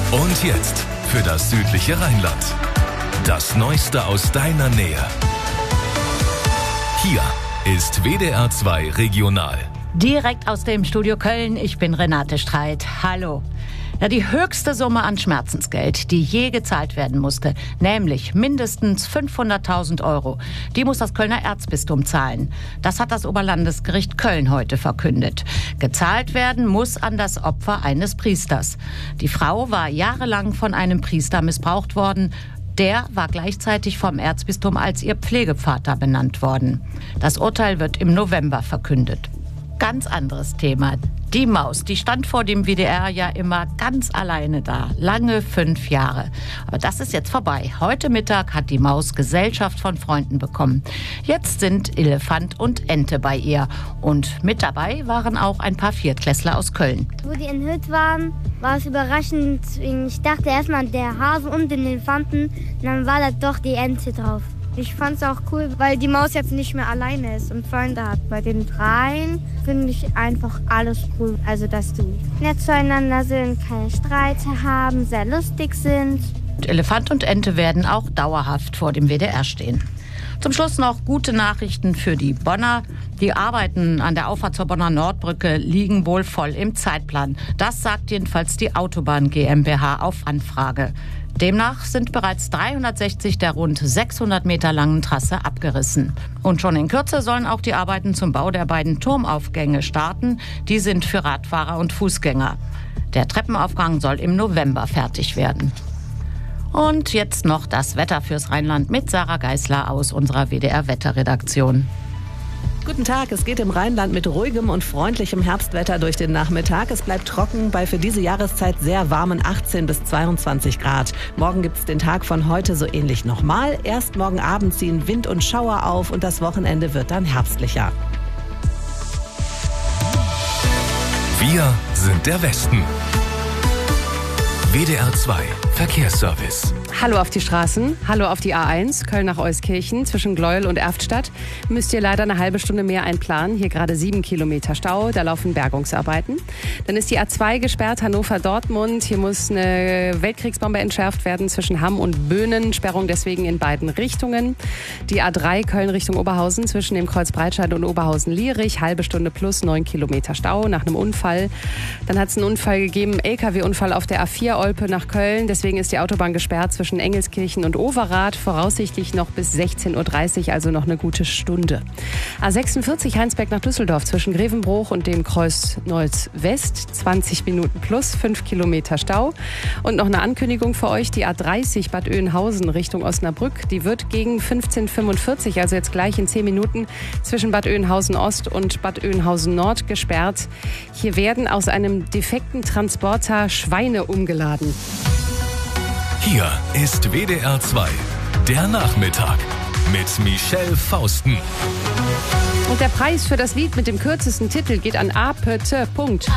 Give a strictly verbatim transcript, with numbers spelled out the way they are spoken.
Und jetzt für das südliche Rheinland. Das Neueste aus deiner Nähe. Hier ist W D R zwei Regional. Direkt aus dem Studio Köln, ich bin Renate Streit. Hallo. Ja, die höchste Summe an Schmerzensgeld, die je gezahlt werden musste, nämlich mindestens fünfhunderttausend Euro, die muss das Kölner Erzbistum zahlen. Das hat das Oberlandesgericht Köln heute verkündet. Gezahlt werden muss an das Opfer eines Priesters. Die Frau war jahrelang von einem Priester missbraucht worden. Der war gleichzeitig vom Erzbistum als ihr Pflegevater benannt worden. Das Urteil wird im November verkündet. Ganz anderes Thema. Die Maus, die stand vor dem W D R ja immer ganz alleine da. Lange fünf Jahre. Aber das ist jetzt vorbei. Heute Mittag hat die Maus Gesellschaft von Freunden bekommen. Jetzt sind Elefant und Ente bei ihr. Und mit dabei waren auch ein paar Viertklässler aus Köln. Wo die enthüllt waren, war es überraschend. Ich dachte erstmal der Hase und den Elefanten. Und dann war da doch die Ente drauf. Ich fand es auch cool, weil die Maus jetzt nicht mehr alleine ist und Freunde hat. Bei den dreien finde ich einfach alles cool. Also, dass die nett zueinander sind, keine Streite haben, sehr lustig sind. Elefant und Ente werden auch dauerhaft vor dem W D R stehen. Zum Schluss noch gute Nachrichten für die Bonner. Die Arbeiten an der Auffahrt zur Bonner Nordbrücke liegen wohl voll im Zeitplan. Das sagt jedenfalls die Autobahn GmbH auf Anfrage. Demnach sind bereits dreihundertsechzig der rund sechshundert Meter langen Trasse abgerissen. Und schon in Kürze sollen auch die Arbeiten zum Bau der beiden Turmaufgänge starten. Die sind für Radfahrer und Fußgänger. Der Treppenaufgang soll im November fertig werden. Und jetzt noch das Wetter fürs Rheinland mit Sarah Geisler aus unserer W D R-Wetterredaktion. Guten Tag, es geht im Rheinland mit ruhigem und freundlichem Herbstwetter durch den Nachmittag. Es bleibt trocken bei für diese Jahreszeit sehr warmen achtzehn bis zweiundzwanzig Grad. Morgen gibt es den Tag von heute so ähnlich nochmal. Erst morgen Abend ziehen Wind und Schauer auf und das Wochenende wird dann herbstlicher. Wir sind der Westen. W D R zwei Verkehrsservice. Hallo auf die Straßen, hallo auf die A eins, Köln nach Euskirchen, zwischen Gleuel und Erftstadt. Müsst ihr leider eine halbe Stunde mehr einplanen. Hier gerade sieben Kilometer Stau, da laufen Bergungsarbeiten. Dann ist die A zwei gesperrt, Hannover-Dortmund. Hier muss eine Weltkriegsbombe entschärft werden zwischen Hamm und Böhnen. Sperrung deswegen in beiden Richtungen. Die A drei Köln Richtung Oberhausen, zwischen dem Kreuz Breitscheid und Oberhausen-Lierich. Halbe Stunde plus neun Kilometer Stau nach einem Unfall. Dann hat es einen Unfall gegeben, L K W-Unfall auf der A vier Olpe nach Köln. Deswegen ist die Autobahn gesperrt zwischen Engelskirchen und Overath, voraussichtlich noch bis sechzehn Uhr dreißig, also noch eine gute Stunde. A sechsundvierzig Heinsberg nach Düsseldorf zwischen Grevenbruch und dem Kreuz Neuss West, zwanzig Minuten plus, fünf Kilometer Stau. Und noch eine Ankündigung für euch, die A dreißig Bad Oeynhausen Richtung Osnabrück, die wird gegen fünfzehn Uhr fünfundvierzig, also jetzt gleich in zehn Minuten, zwischen Bad Oeynhausen Ost und Bad Oeynhausen Nord gesperrt. Hier werden aus einem defekten Transporter Schweine umgeladen. Hier ist W D R zwei, der Nachmittag mit Michelle Fausten. Und der Preis für das Lied mit dem kürzesten Titel geht an A P T.